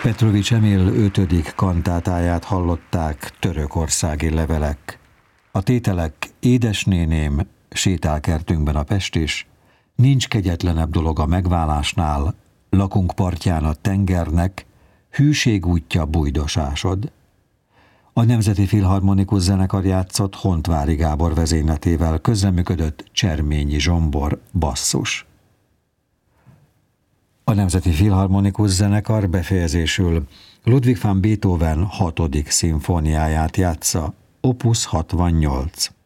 Petrovics Emil 5. kantátáját hallották, Törökországi levelek. A tételek: édesnéném, sétálkertünkben a Pest is, nincs kegyetlenebb dolog a megválásnál, lakunk partján a tengernek, hűség útja bújdosásod. A Nemzeti Filharmonikus Zenekar játszott Hontvári Gábor vezényletével, közreműködött Cserményi Zsombor, basszus. A Nemzeti Filharmonikus Zenekar befejezésül Ludwig van Beethoven 6. szimfóniáját játsza, opus 68.